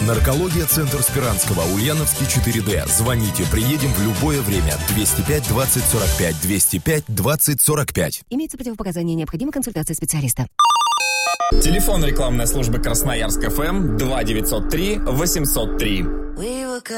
Наркология, центр Спиранского, Ульяновский, 4D. Звоните, приедем в любое время. 205 20 45, 205 20 45. Имеется противопоказание, необходима консультация специалиста. Телефон рекламной службы Красноярск ФМ 2903 803.